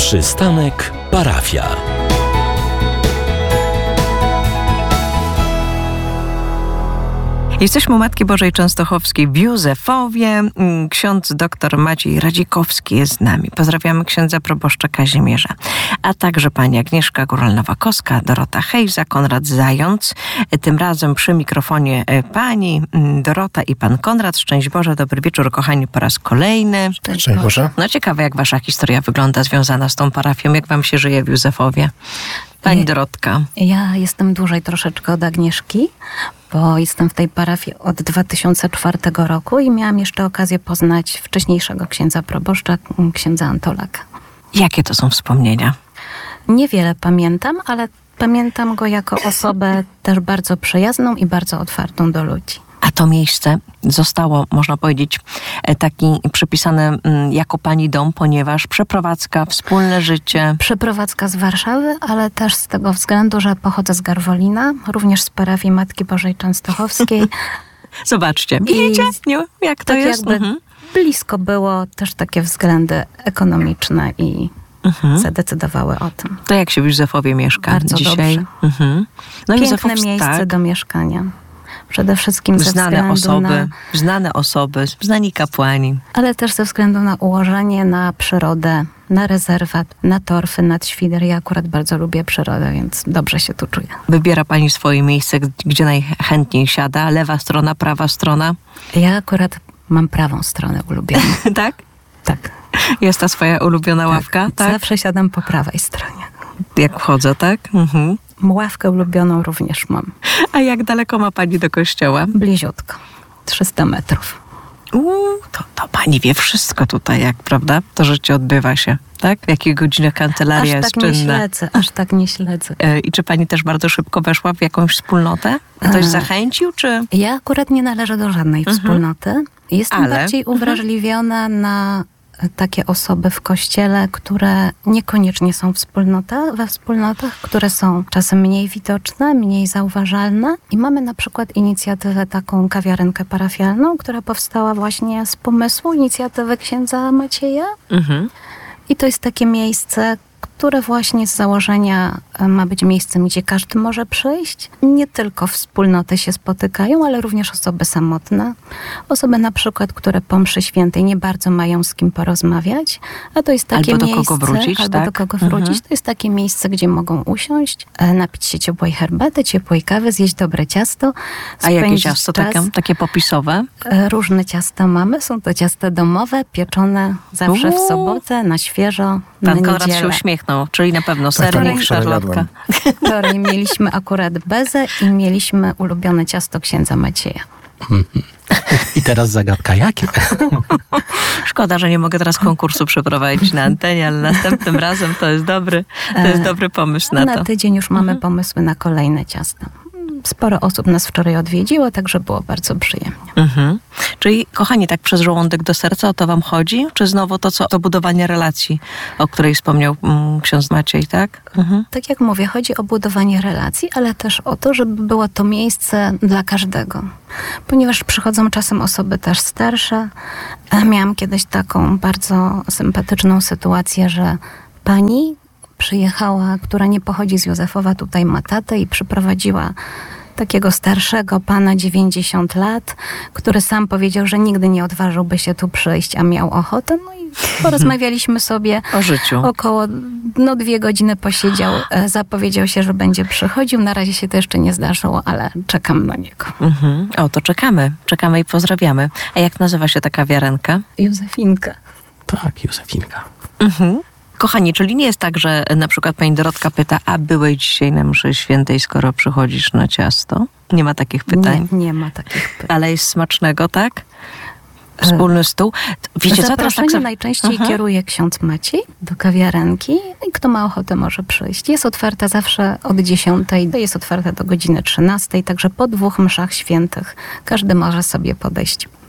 Przystanek parafia. Jesteśmy u Matki Bożej Częstochowskiej w Józefowie. Ksiądz dr Maciej Radzikowski jest z nami. Pozdrawiamy księdza proboszcza Kazimierza. A także pani Agnieszka Góralnowakowska, Dorota Hejza, Konrad Zając. Tym razem przy mikrofonie pani Dorota i pan Konrad. Szczęść Boże, dobry wieczór, kochani, po raz kolejny. Szczęść Boże. No ciekawe, jak wasza historia wygląda związana z tą parafią. Jak wam się żyje w Józefowie? Pani Dorotka. Ja jestem dłużej troszeczkę od Agnieszki, bo jestem w tej parafii od 2004 roku i miałam jeszcze okazję poznać wcześniejszego księdza proboszcza, księdza Antolaka. Jakie to są wspomnienia? Niewiele pamiętam, ale pamiętam go jako osobę też bardzo przyjazną i bardzo otwartą do ludzi. A to miejsce zostało, można powiedzieć, taki przypisane jako pani dom, ponieważ przeprowadzka, wspólne życie. Przeprowadzka z Warszawy, ale też z tego względu, że pochodzę z Garwolina, również z parafii Matki Bożej Częstochowskiej. Zobaczcie, widzicie, jak to tak jest? Jakby blisko było też takie względy ekonomiczne i zadecydowały o tym. To jak się w Józefowie mieszka Bardzo dzisiaj? dobrze. No Piękne miejsce do mieszkania. Przede wszystkim ze względu znane osoby, znani kapłani. Ale też ze względu na ułożenie, na przyrodę, na rezerwat, na torfy, nad świder. Ja akurat bardzo lubię przyrodę, więc dobrze się tu czuję. Wybiera pani swoje miejsce, gdzie najchętniej siada? Lewa strona, prawa strona? Ja akurat mam prawą stronę ulubioną. Tak? Tak. Jest ta swoja ulubiona ławka? Tak. Zawsze siadam po prawej stronie. Jak wchodzę, tak? Ławkę ulubioną również mam. A jak daleko ma pani do kościoła? Bliziutko. 300 metrów. To pani wie wszystko tutaj, jak, prawda? To życie odbywa się, tak? W jakich godzinach kancelaria jest czynna? Aż tak nie śledzę. I czy pani też bardzo szybko weszła w jakąś wspólnotę? Ktoś zachęcił, czy? Ja akurat nie należę do żadnej wspólnoty. Jestem bardziej uwrażliwiona na takie osoby w kościele, które niekoniecznie są we wspólnotach, które są czasem mniej widoczne, mniej zauważalne. I mamy na przykład inicjatywę taką kawiarenkę parafialną, która powstała właśnie z pomysłu inicjatywy księdza Macieja. I to jest takie miejsce, które właśnie z założenia ma być miejscem, gdzie każdy może przyjść. Nie tylko wspólnoty się spotykają, ale również osoby samotne. Osoby na przykład, które po mszy świętej nie bardzo mają z kim porozmawiać. A to jest takie albo miejsce... do kogo wrócić, albo tak? do kogo wrócić. To jest takie miejsce, gdzie mogą usiąść, napić się ciepłej herbaty, ciepłej kawy, zjeść dobre ciasto. A jakie ciasto? Takie popisowe? Różne ciasta mamy. Są to ciasta domowe, pieczone zawsze w sobotę, na świeżo, na Pan niedzielę. Konrad się uśmiechnął, czyli na pewno sernik, szarlotka. Wczoraj mieliśmy akurat bezę i mieliśmy ulubione ciasto księdza Macieja. I teraz zagadka jakie? Szkoda, że nie mogę teraz konkursu przeprowadzić na antenie, ale następnym razem to jest dobry pomysł na to. Na tydzień już mamy pomysły na kolejne ciasta. Sporo osób nas wczoraj odwiedziło, także było bardzo przyjemnie. Czyli, kochani, tak przez żołądek do serca o to wam chodzi? Czy znowu to budowanie relacji, o której wspomniał ksiądz Maciej, tak? Tak jak mówię, chodzi o budowanie relacji, ale też o to, żeby było to miejsce dla każdego. Ponieważ przychodzą czasem osoby też starsze. Miałam kiedyś taką bardzo sympatyczną sytuację, że pani przyjechała, która nie pochodzi z Józefowa, tutaj ma tatę i przyprowadziła takiego starszego pana, 90 lat, który sam powiedział, że nigdy nie odważyłby się tu przyjść, a miał ochotę. No i porozmawialiśmy sobie o życiu. Około 2 godziny posiedział, zapowiedział się, że będzie przychodził. Na razie się to jeszcze nie zdarzyło, ale czekam na niego. O, to czekamy i pozdrawiamy. A jak nazywa się ta kawiarenka? Józefinka. Tak, Józefinka. Kochani, czyli nie jest tak, że na przykład pani Dorotka pyta, a byłeś dzisiaj na mszy świętej, skoro przychodzisz na ciasto? Nie ma takich pytań? Nie ma takich pytań. Ale jest smacznego, tak? Wspólny stół. Wiecie co, teraz tak najczęściej kieruje ksiądz Maciej do kawiarenki i kto ma ochotę może przyjść. Jest otwarta zawsze od 10, jest otwarta do godziny 13, także po 2 mszach świętych każdy może sobie podejść,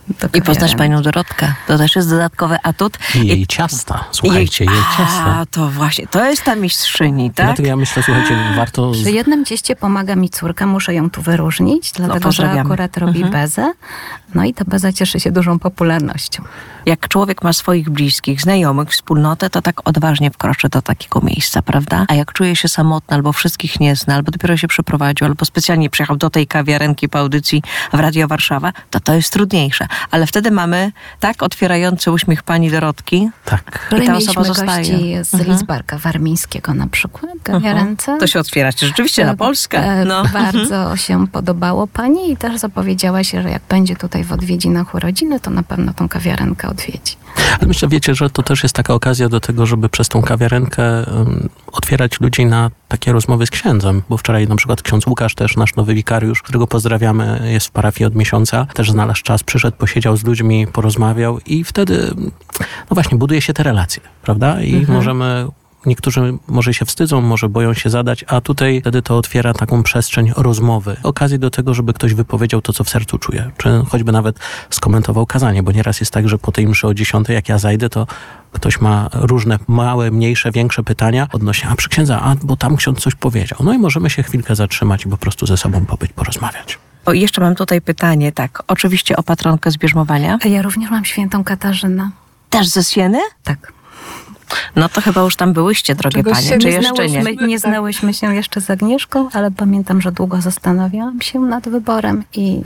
I poznać panią Dorotkę. To też jest dodatkowy atut. I jej ciasta. Słuchajcie, jej ciasta. A, to właśnie, to jest ta mistrzyni, tak? Dlatego ja myślę, słuchajcie, warto... Przy jednym cieście pomaga mi córka, muszę ją tu wyróżnić, dlatego że akurat robi bezę. No i ta beza cieszy się dużą popularnością. Jak człowiek ma swoich bliskich, znajomych, wspólnotę, to tak odważnie wkroczy do takiego miejsca, prawda? A jak czuje się samotny, albo wszystkich nie zna, albo dopiero się przeprowadził, albo specjalnie przyjechał do tej kawiarenki po audycji w Radio Warszawa, to jest trudniejsze. Ale wtedy mamy tak otwierający uśmiech pani Dorotki. Tak. I ta osoba zostaje. Gości z Lidzbarka Warmińskiego na przykład, kawiarence. To się otwieracie rzeczywiście na Polskę. No. Bardzo się podobało pani i też zapowiedziała się, że jak będzie tutaj w odwiedzinach urodziny, to na pewno tą kawiarenkę odwiedzi. Ale myślę, wiecie, że to też jest taka okazja do tego, żeby przez tą kawiarenkę otwierać ludzi na takie rozmowy z księdzem, bo wczoraj na przykład ksiądz Łukasz, też nasz nowy wikariusz, którego pozdrawiamy, jest w parafii od miesiąca, też znalazł czas, przyszedł, posiedział z ludźmi, porozmawiał i wtedy, no właśnie, buduje się te relacje, prawda? I możemy... Niektórzy może się wstydzą, może boją się zadać, a tutaj wtedy to otwiera taką przestrzeń rozmowy. Okazję do tego, żeby ktoś wypowiedział to, co w sercu czuje. Czy choćby nawet skomentował kazanie, bo nieraz jest tak, że po tej mszy o 10, jak ja zajdę, to ktoś ma różne małe, mniejsze, większe pytania odnośnie, a przy księdza, bo tam ksiądz coś powiedział. No i możemy się chwilkę zatrzymać i po prostu ze sobą pobyć, porozmawiać. O, jeszcze mam tutaj pytanie, tak. Oczywiście o patronkę zbierzmowania. Ja również mam świętą Katarzynę. Też ze Sieny? Tak. No to chyba już tam byłyście, drogie panie, czy jeszcze nie? Nie znałyśmy się jeszcze z Agnieszką, ale pamiętam, że długo zastanawiałam się nad wyborem i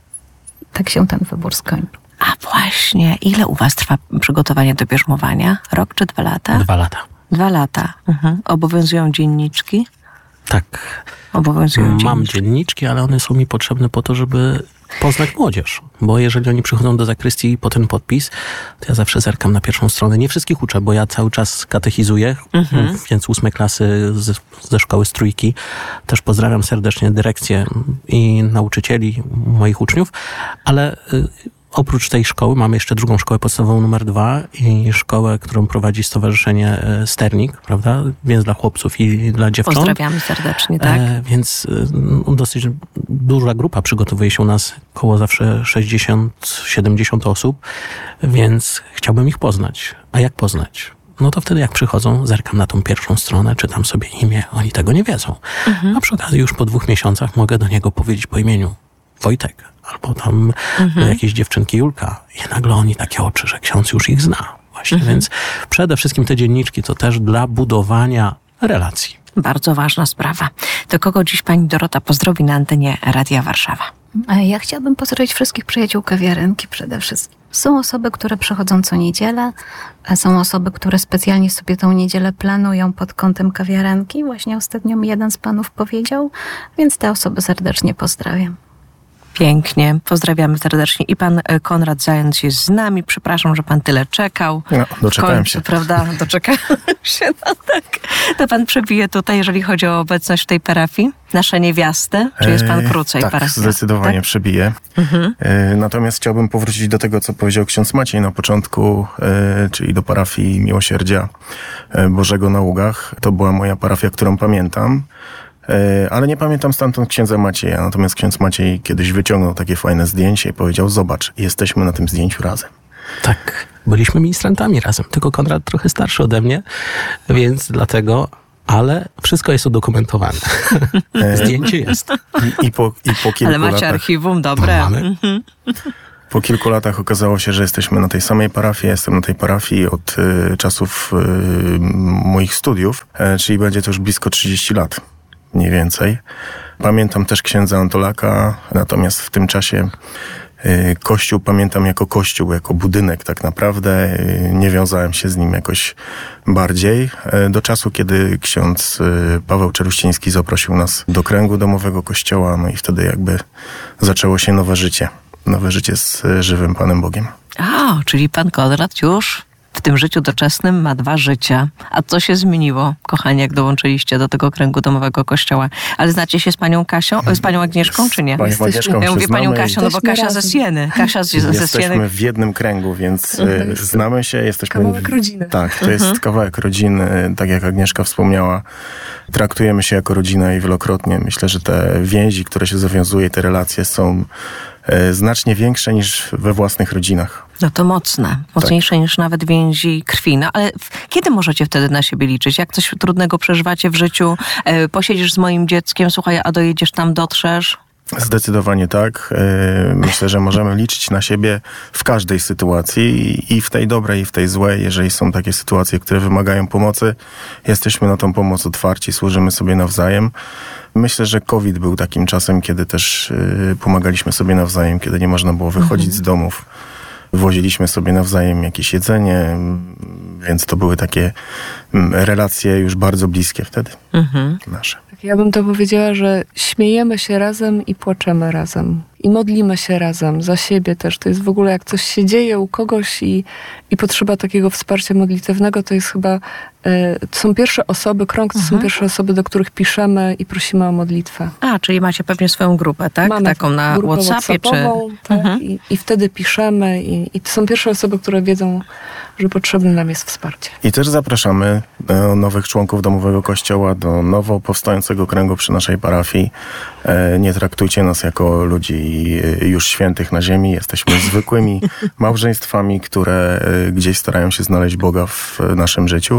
tak się ten wybór skończył. A właśnie, ile u was trwa przygotowanie do bierzmowania? Rok czy 2 lata? 2 lata. 2 lata. Obowiązują dzienniczki? Tak. Obowiązują Mam dzienniczki, ale one są mi potrzebne po to, żeby poznać młodzież. Bo jeżeli oni przychodzą do zakrystii po ten podpis, to ja zawsze zerkam na pierwszą stronę. Nie wszystkich uczę, bo ja cały czas katechizuję, więc 8 klasy ze szkoły z Trójki. Też pozdrawiam serdecznie dyrekcję i nauczycieli, moich uczniów, ale oprócz tej szkoły mamy jeszcze drugą szkołę podstawową numer 2 i szkołę, którą prowadzi Stowarzyszenie Sternik, prawda? Więc dla chłopców i dla dziewcząt. Pozdrawiamy serdecznie, tak. Więc dosyć duża grupa przygotowuje się u nas, koło zawsze 60-70 osób, więc chciałbym ich poznać. A jak poznać? No to wtedy jak przychodzą, zerkam na tą pierwszą stronę, czytam sobie imię, oni tego nie wiedzą. A przy okazji już po 2 miesiącach mogę do niego powiedzieć po imieniu Wojtek, albo tam jakieś dziewczynki Julka. I nagle oni takie oczy, że ksiądz już ich zna. Właśnie, więc przede wszystkim te dzienniczki to też dla budowania relacji. Bardzo ważna sprawa. To kogo dziś pani Dorota pozdrowi na antenie Radia Warszawa? Ja chciałabym pozdrowić wszystkich przyjaciół kawiarenki przede wszystkim. Są osoby, które przychodzą co niedzielę, a są osoby, które specjalnie sobie tą niedzielę planują pod kątem kawiarenki. Właśnie ostatnio mi jeden z panów powiedział, więc te osoby serdecznie pozdrawiam. Pięknie, pozdrawiamy serdecznie. I pan Konrad Zając jest z nami. Przepraszam, że pan tyle czekał. No, doczekałem się. Prawda? Doczekałem się, no tak. To pan przebije tutaj, jeżeli chodzi o obecność w tej parafii? Nasze niewiasty? Czy jest pan krócej tak, parafią? Zdecydowanie tak? Przebiję. Natomiast chciałbym powrócić do tego, co powiedział ksiądz Maciej na początku, czyli do parafii Miłosierdzia Bożego na Ługach. To była moja parafia, którą pamiętam. Ale nie pamiętam stamtąd księdza Macieja. Natomiast ksiądz Maciej kiedyś wyciągnął takie fajne zdjęcie i powiedział: zobacz, jesteśmy na tym zdjęciu razem. Tak, byliśmy ministrantami razem, tylko Konrad trochę starszy ode mnie, więc dlatego, ale wszystko jest udokumentowane. Zdjęcie jest. I po kilku ale macie latach, archiwum, dobre. Mamy. Po kilku latach okazało się, że jesteśmy na tej samej parafii. Jestem na tej parafii od czasów moich studiów, czyli będzie to już blisko 30 lat. Mniej więcej. Pamiętam też księdza Antolaka, natomiast w tym czasie kościół pamiętam jako kościół, jako budynek tak naprawdę. Nie wiązałem się z nim jakoś bardziej. Do czasu, kiedy ksiądz Paweł Czeruściński zaprosił nas do kręgu domowego kościoła, no i wtedy jakby zaczęło się nowe życie. Nowe życie z żywym Panem Bogiem. A, czyli pan Konrad już w tym życiu doczesnym ma 2 życia. A co się zmieniło, kochani, jak dołączyliście do tego kręgu domowego kościoła? Ale znacie się z panią Kasią, z panią Agnieszką, czy nie? Panią Agnieszką ja mówię panią Kasią, no bo Kasia razem. ze Sieny. Jesteśmy w jednym kręgu, więc znamy się. Jesteśmy kawałek rodziny. Tak, to jest kawałek rodziny, tak jak Agnieszka wspomniała. Traktujemy się jako rodzina i wielokrotnie myślę, że te więzi, które się zawiązuje, te relacje są znacznie większe niż we własnych rodzinach. No to mocne. Mocniejsze niż nawet więzi krwi. No ale kiedy możecie wtedy na siebie liczyć? Jak coś trudnego przeżywacie w życiu? Posiedzisz z moim dzieckiem, słuchaj, a dojedziesz tam, dotrzesz? Zdecydowanie tak. Myślę, że możemy liczyć na siebie w każdej sytuacji i w tej dobrej, i w tej złej. Jeżeli są takie sytuacje, które wymagają pomocy, jesteśmy na tą pomoc otwarci, służymy sobie nawzajem. Myślę, że COVID był takim czasem, kiedy też pomagaliśmy sobie nawzajem, kiedy nie można było wychodzić z domów. Woziliśmy sobie nawzajem jakieś jedzenie, więc to były takie relacje już bardzo bliskie wtedy nasze. Ja bym to powiedziała, że śmiejemy się razem i płaczemy razem. I modlimy się razem za siebie też. To jest w ogóle jak coś się dzieje u kogoś i potrzeba takiego wsparcia modlitewnego, to jest chyba, to są pierwsze osoby, krąg to są pierwsze osoby, do których piszemy i prosimy o modlitwę. A, czyli macie pewnie swoją grupę, tak? Mamy taką na grupę WhatsAppie, czy... tak, i wtedy piszemy i to są pierwsze osoby, które wiedzą, że potrzebne nam jest wsparcie. I też zapraszamy nowych członków Domowego Kościoła do nowo powstającego kręgu przy naszej parafii. Nie traktujcie nas jako ludzi już świętych na ziemi. Jesteśmy zwykłymi małżeństwami, które gdzieś starają się znaleźć Boga w naszym życiu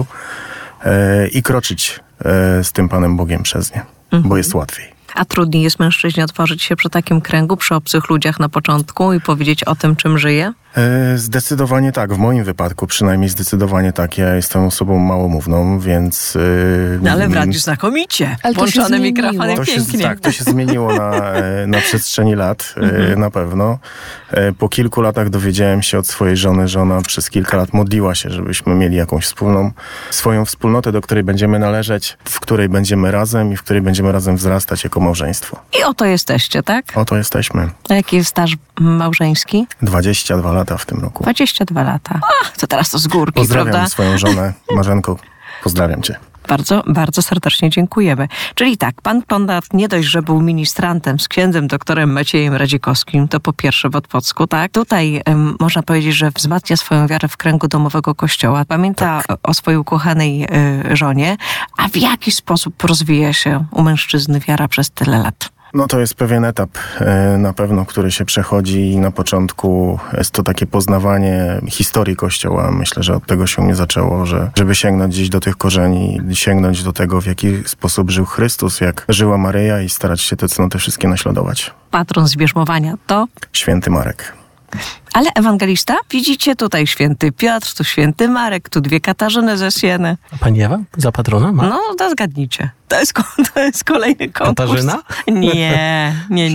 i kroczyć z tym Panem Bogiem przez nie, bo jest łatwiej. A trudniej jest mężczyźnie otworzyć się przy takim kręgu, przy obcych ludziach na początku i powiedzieć o tym, czym żyje? Zdecydowanie tak. W moim wypadku przynajmniej zdecydowanie tak. Ja jestem osobą małomówną, więc... No ale w radiu znakomicie. Ale włączone mikrofonem pięknie. To się zmieniło na przestrzeni lat, na pewno. Po kilku latach dowiedziałem się od swojej żony, że ona przez kilka lat modliła się, żebyśmy mieli jakąś swoją wspólnotę, do której będziemy należeć, w której będziemy razem i w której będziemy razem wzrastać jako małżeństwo. I oto jesteście, tak? Oto jesteśmy. A jaki jest staż małżeński? 22 lata w tym roku. 22 lata. To teraz to z górki, Pozdrawiam prawda? swoją żonę, Marzenko. Pozdrawiam cię. Bardzo, bardzo serdecznie dziękujemy. Czyli tak, pan Konrad nie dość, że był ministrantem z księdzem doktorem Maciejem Radzikowskim, to po pierwsze w Otwocku, tak? Tutaj można powiedzieć, że wzmacnia swoją wiarę w kręgu domowego kościoła. Pamięta o swojej ukochanej żonie. A w jaki sposób rozwija się u mężczyzny wiara przez tyle lat? No to jest pewien etap na pewno, który się przechodzi i na początku jest to takie poznawanie historii Kościoła. Myślę, że od tego się u mnie zaczęło, żeby sięgnąć gdzieś do tych korzeni, sięgnąć do tego, w jaki sposób żył Chrystus, jak żyła Maryja i starać się te cnoty wszystkie naśladować. Patron zbierzmowania to? Święty Marek. Ale ewangelista? Widzicie, tutaj święty Piotr, tu święty Marek, tu 2 Katarzyny ze Sieny. Pani Ewa za patrona ma? No, to zgadnijcie. To jest kolejny konkurs. Katarzyna? Nie.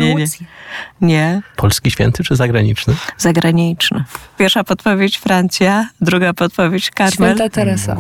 Nie. Polski święty czy zagraniczny? Zagraniczny. Pierwsza podpowiedź Francja, druga podpowiedź Karmel. Święta Teresa.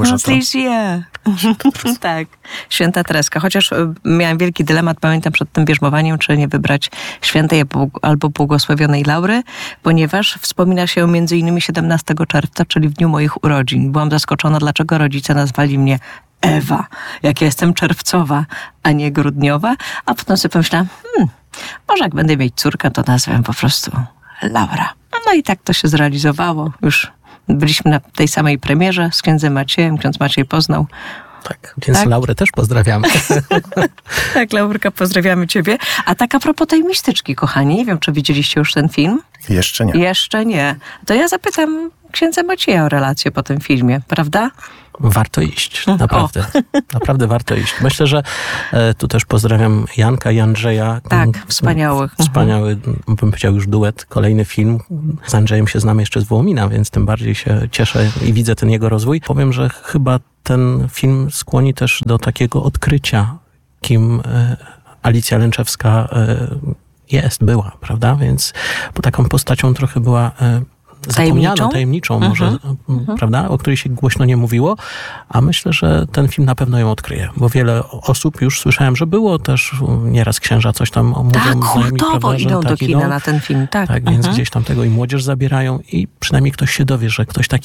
Tak, Święta Tereska. Chociaż miałam wielki dylemat, pamiętam przed tym bierzmowaniem, czy nie wybrać świętej albo błogosławionej Laury, ponieważ wspomina się między innymi 17 czerwca, czyli w dniu moich urodzin. Byłam zaskoczona, dlaczego rodzice nazwali mnie Ewa, jak ja jestem czerwcowa, a nie grudniowa. A potem sobie pomyślałam, może jak będę mieć córkę, to nazwę po prostu Laura. No i tak to się zrealizowało. Już byliśmy na tej samej premierze z księdzem Maciejem. Ksiądz Maciej poznał. Tak, więc tak? Laurę też pozdrawiamy. Tak, Laurka, pozdrawiamy ciebie. A tak a propos tej mistyczki, kochani, nie wiem, czy widzieliście już ten film? Jeszcze nie. Jeszcze nie. To ja zapytam księdza Macieja o relację po tym filmie, prawda? Warto iść, naprawdę. Naprawdę warto iść. Myślę, że tu też pozdrawiam Janka i Andrzeja. Tak, wspaniałych. Wspaniały, bym powiedział już duet. Kolejny film. Z Andrzejem się znamy jeszcze z Wołomina, więc tym bardziej się cieszę i widzę ten jego rozwój. Powiem, że chyba ten film skłoni też do takiego odkrycia, kim Alicja Lęczewska była, prawda? Więc bo taką postacią trochę była zapomnianą, tajemniczą może, prawda? O której się głośno nie mówiło, a myślę, że ten film na pewno ją odkryje, bo wiele osób już słyszałem, że było też nieraz księża coś tam mówią. Tak, hurtowo idą do kina idą. na ten film, tak. Tak, więc gdzieś tam tego i młodzież zabierają i przynajmniej ktoś się dowie, że ktoś taki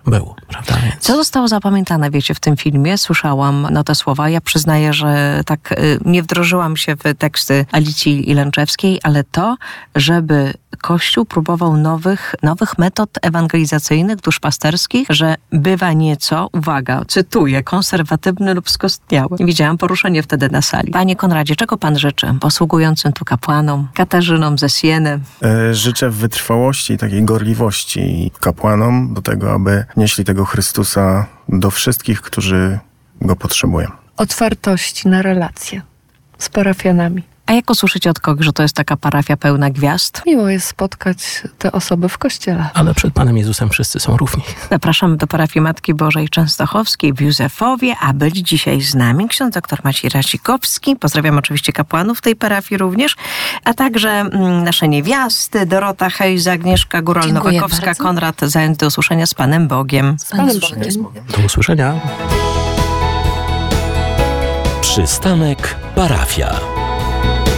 był, prawda? Więc... Co zostało zapamiętane, wiecie, w tym filmie? Słyszałam te słowa. Ja przyznaję, że tak nie wdrożyłam się w teksty Alicji Ilęczewskiej, ale to, żeby Kościół próbował nowych metod ewangelizacyjnych, duszpasterskich, że bywa nieco, uwaga, cytuję, konserwatywny lub skostniały. Widziałam poruszenie wtedy na sali. Panie Konradzie, czego pan życzy posługującym tu kapłanom, Katarzynom ze Sieny? Życzę wytrwałości i takiej gorliwości kapłanom do tego, aby nieśli tego Chrystusa do wszystkich, którzy go potrzebują. Otwartości na relacje z parafianami. A jak usłyszycie od kogoś, że to jest taka parafia pełna gwiazd? Miło jest spotkać te osoby w kościele. Ale przed Panem Jezusem wszyscy są równi. Zapraszamy do parafii Matki Bożej Częstochowskiej w Józefowie, a być dzisiaj z nami ksiądz dr Maciej Radzikowski. Pozdrawiam oczywiście kapłanów tej parafii również, a także nasze niewiasty Dorota Hejza, Agnieszka Górol-Nowakowska, Konrad Zając. Do usłyszenia z Panem Bogiem. Z Panem Bogiem. Do usłyszenia. Przystanek Parafia.